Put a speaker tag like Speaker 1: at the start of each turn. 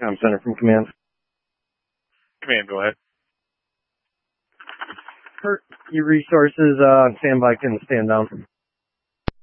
Speaker 1: Com Center from Command.
Speaker 2: Command, go ahead.
Speaker 1: Kurt, your resources on standby can stand down.